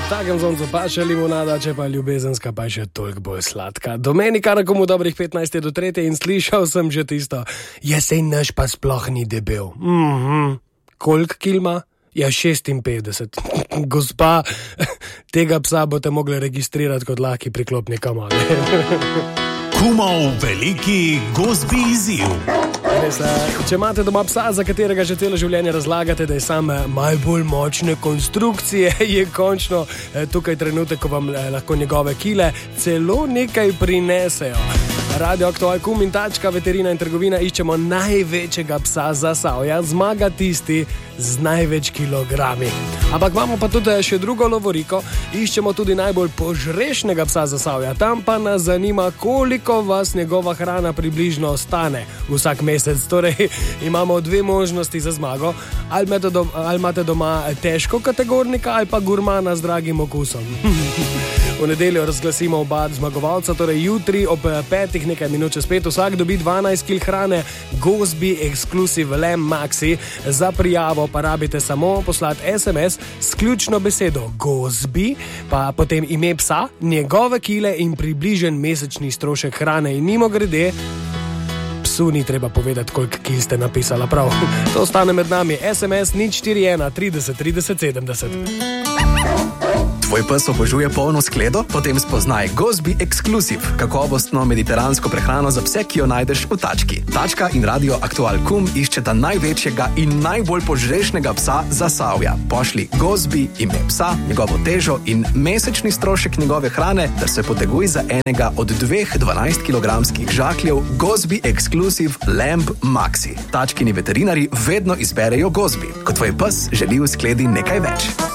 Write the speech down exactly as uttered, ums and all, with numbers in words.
takem zoncu pa še limonada, če pa ljubezenska pa še toliko bolj sladka. Domenika na komu dobrih petnajst do tretje in slišal sem že tisto, jesen naš pa sploh ni debel. Mhm. Koliko kilma? Ja, šestinpetdeset. Gospa, tega psa boste mogli registrirati kot lahki priklopni kamal. Kumov veliki gozbi izziv. Res, če imate doma psa, za katerega že celo življenje razlagate, da je sam najbolj močne konstrukcije, je končno tukaj trenutek, ko vam lahko njegove kile celo nekaj prinesejo. Radio Aktual Kum in Tačka, veterina in trgovina, iščemo največjega psa Zasavja, zmaga tisti z največ kilogrami. Ampak imamo pa tudi še drugo lovoriko, iščemo tudi najbolj požrešnega psa Zasavja. Tam pa nas zanima, koliko vas njegova hrana približno stane vsak mesec. Torej, imamo dve možnosti za zmago. Ali imate doma, ali imate doma težko kategornika ali pa gurmana z dragim okusom. V nedeljo razglasimo oba zmagovalca, torej jutri ob petih nekaj minut čez pet. Vsak dobi dvanajst kil hrane Gozbi Exclusive Lamb Maxi. Za prijavo pa rabite samo poslati es em es s ključno besedo Gozbi, pa potem ime psa, njegove kile in približen mesečni strošek hrane. In mimo grede, psu ni treba povedati, koliko kil ste napisala prav. To ostane med nami. es em es nič štiri ena trideset trideset sedemdeset. Tvoj pes obožuje polno skledo? Potem spoznaj Gozbi Exclusive, kakovostno mediteransko prehrano za pse, ki jo najdeš v Tački. Tačka in Radio Aktual Kum iščeta največjega in najbolj požrešnega psa Zasavja. Pošli Gozbi, ime psa, njegovo težo in mesečni strošek njegove hrane, da se poteguj za enega od dveh dvanajstkilogramskih žakljev Gozbi Exclusive Lamb Maxi. Tačkini veterinari vedno izberejo Gozbi, ko tvoj pes želi v skledi nekaj več.